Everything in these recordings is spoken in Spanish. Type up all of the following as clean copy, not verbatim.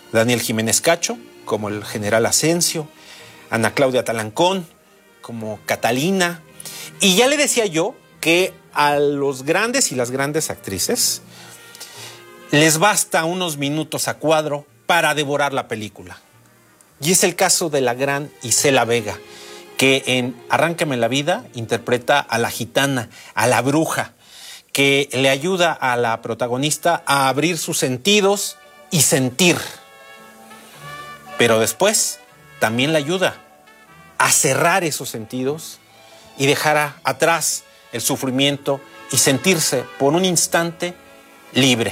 Daniel Jiménez Cacho, como el general Asensio, Ana Claudia Talancón, como Catalina. Y ya le decía yo que a los grandes y las grandes actrices les basta unos minutos a cuadro para devorar la película. Y es el caso de la gran Isela Vega, que en Arráncame la vida interpreta a la gitana, a la bruja, que le ayuda a la protagonista a abrir sus sentidos y sentir. Pero después también le ayuda a cerrar esos sentidos y dejar atrás el sufrimiento y sentirse por un instante libre.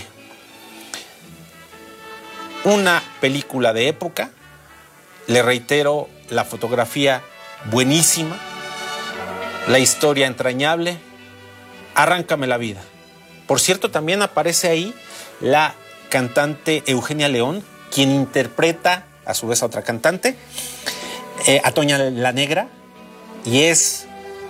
Una película de época, le reitero, la fotografía buenísima, la historia entrañable, Arráncame la vida. Por cierto, también aparece ahí la cantante Eugenia León, quien interpreta a su vez a otra cantante, a Toña la Negra, y es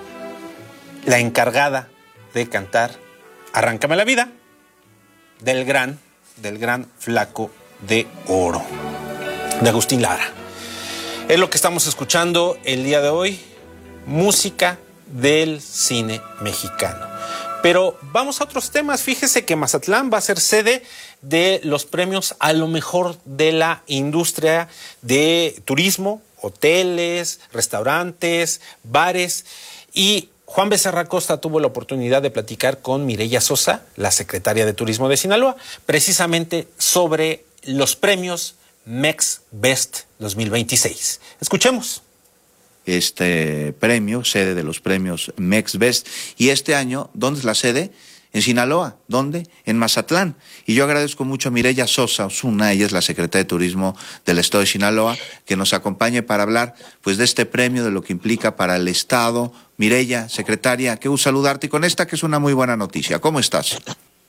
la encargada de cantar Arráncame la vida del gran Flaco de Oro, de Agustín Lara. Es lo que estamos escuchando el día de hoy, música del cine mexicano. Pero vamos a otros temas. Fíjese que Mazatlán va a ser sede de los premios a lo mejor de la industria de turismo, hoteles, restaurantes, bares. Y Juan Becerra Costa tuvo la oportunidad de platicar con Mireya Sosa, la secretaria de Turismo de Sinaloa, precisamente sobre los premios Mex Best 2026. Escuchemos. Este premio, sede de los premios Mex Best, y este año, ¿dónde es la sede? En Sinaloa. ¿Dónde? En Mazatlán. Y yo agradezco mucho a Mireya Sosa Osuna, ella es la secretaria de Turismo del Estado de Sinaloa, que nos acompañe para hablar pues de este premio, de lo que implica para el Estado. Mireya, secretaria, qué gusto saludarte, y con esta que es una muy buena noticia. ¿Cómo estás?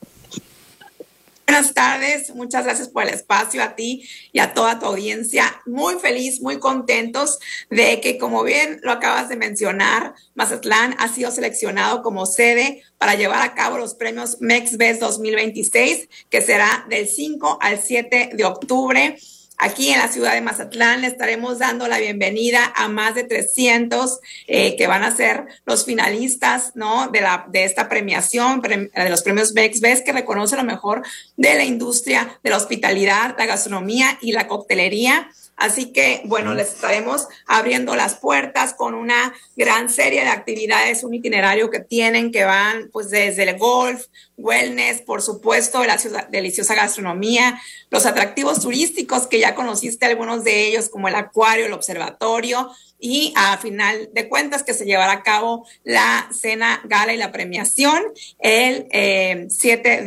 Buenas tardes, muchas gracias por el espacio a ti y a toda tu audiencia. Muy feliz, muy contentos de que, como bien lo acabas de mencionar, Mazatlán ha sido seleccionado como sede para llevar a cabo los premios Mex Best 2026, que será del 5 al 7 de octubre. Aquí en la ciudad de Mazatlán le estaremos dando la bienvenida a más de 300 que van a ser los finalistas, ¿no? de esta premiación, de los premios Mex Best, que reconoce lo mejor de la industria de la hospitalidad, la gastronomía y la coctelería. Así que, bueno, les estaremos abriendo las puertas con una gran serie de actividades, un itinerario que tienen, que van pues desde el golf, wellness, por supuesto, la deliciosa gastronomía, los atractivos turísticos que ya conociste algunos de ellos, como el acuario, el observatorio, y a final de cuentas que se llevará a cabo la cena gala y la premiación el 7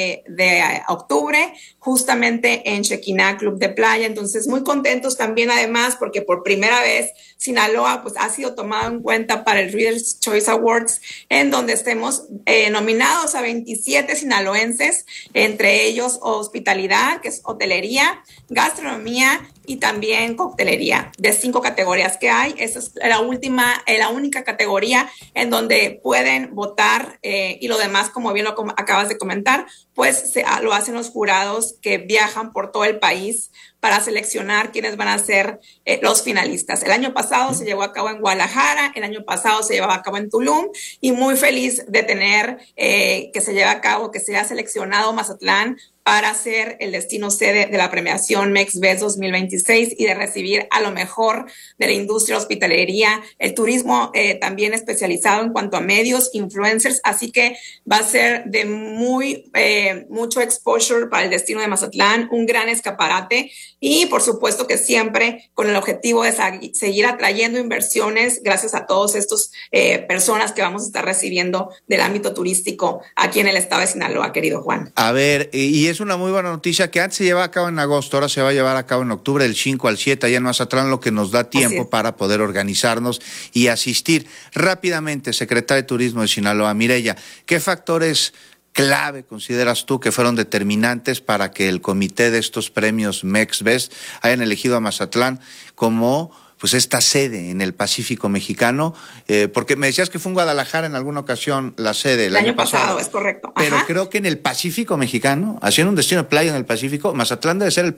de octubre, justamente en Shekinah Club de Playa. Entonces, muy contentos también, además, porque por primera vez Sinaloa pues ha sido tomado en cuenta para el Reader's Choice Awards, en donde estemos nominados a 27 sinaloenses, entre ellos hospitalidad, que es hotelería, gastronomía y también coctelería, de 5 categorías que hay. Esa es la única categoría en donde pueden votar, y lo demás, como bien lo acabas de comentar, pues lo hacen los jurados que viajan por todo el país para seleccionar quiénes van a ser los finalistas. El año pasado se llevó a cabo en Guadalajara, el año pasado se llevaba a cabo en Tulum, y muy feliz de tener que se lleve a cabo, que se haya seleccionado Mazatlán para ser el destino sede de la premiación Mex Best 2026 y de recibir a lo mejor de la industria hospitalería, el turismo también especializado en cuanto a medios, influencers. Así que va a ser de mucho exposure para el destino de Mazatlán, un gran escaparate, y por supuesto que siempre con el objetivo de seguir atrayendo inversiones gracias a todos estos personas que vamos a estar recibiendo del ámbito turístico aquí en el estado de Sinaloa, querido Juan. A ver, y es una muy buena noticia que antes se llevaba a cabo en agosto, ahora se va a llevar a cabo en octubre, del 5 al 7, allá en Mazatlán, lo que nos da tiempo para poder organizarnos y asistir. Rápidamente, secretaria de Turismo de Sinaloa, Mireya, ¿qué factores clave consideras tú que fueron determinantes para que el comité de estos premios Mex Best hayan elegido a Mazatlán como pues esta sede en el Pacífico mexicano? Porque me decías que fue en Guadalajara en alguna ocasión la sede el año pasado. Es correcto. Pero creo que en el Pacífico mexicano, haciendo un destino de playa en el Pacífico, Mazatlán debe ser